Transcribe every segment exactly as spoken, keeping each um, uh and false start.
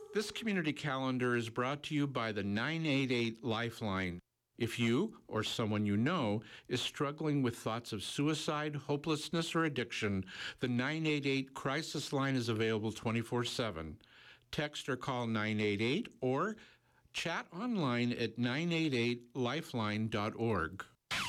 This community calendar is brought to you by the nine eight eight Lifeline. If you or someone you know is struggling with thoughts of suicide, hopelessness, or addiction, the nine eight eight Crisis Line is available twenty-four seven. Text or call nine eight eight or chat online at nine eight eight lifeline dot org.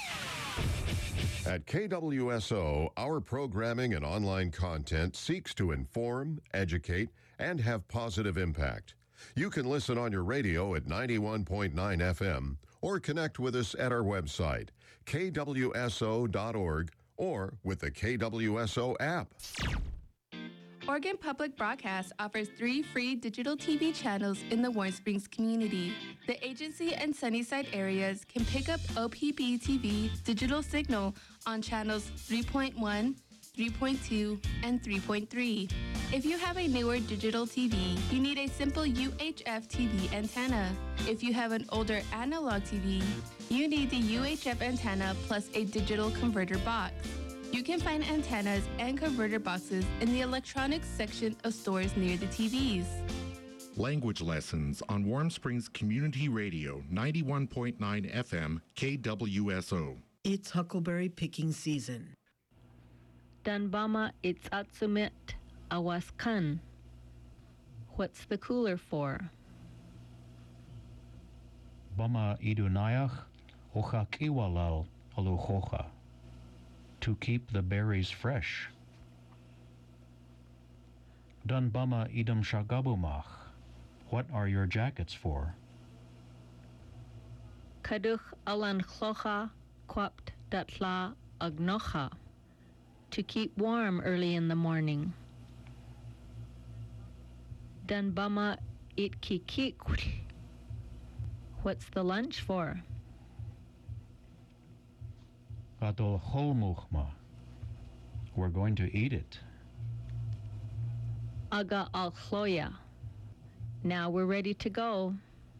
At K W S O, our programming and online content seeks to inform, educate, and have positive impact. You can listen on your radio at ninety-one point nine F M or connect with us at our website, K W S O dot org, or with the K W S O app. Oregon Public Broadcast offers three free digital T V channels in the Warm Springs community. The agency and Sunnyside areas can pick up O P B T V digital signal on channels three point one, three point two, and three point three. If you have a newer digital T V, you need a simple U H F T V antenna. If you have an older analog T V, you need the U H F antenna plus a digital converter box. You can find antennas and converter boxes in the electronics section of stores near the T Vs. Language lessons on Warm Springs Community Radio, ninety-one point nine F M, K W S O. It's huckleberry picking season. Danbama itzatsumit awaskan. What's the cooler for? Bama idunayach ochakiwalal aluchocha. To keep the berries fresh. Danbama idum shagabumach. What are your jackets for? Kaduch alan chlocha quapt datla agnocha. To keep warm early in the morning. Danbama it kikikul. What's the lunch for? Adol holmuchma. We're going to eat it. Aga al chloya. Now we're ready to go.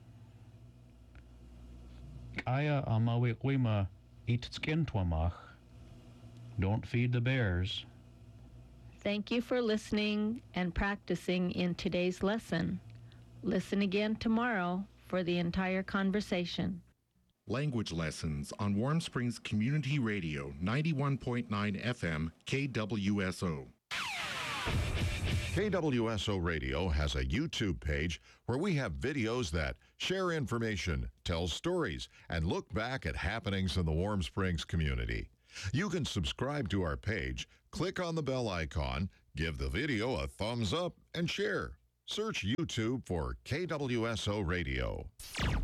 Kaya amawikwima itskintwamach. Don't feed the bears. Thank you for listening and practicing in today's lesson. Listen again tomorrow for the entire conversation. Language lessons on Warm Springs Community Radio, ninety-one point nine F M, K W S O. K W S O Radio has a YouTube page where we have videos that share information, tell stories, and look back at happenings in the Warm Springs community. You can subscribe to our page, click on the bell icon, give the video a thumbs up, and share. Search YouTube for K W S O Radio.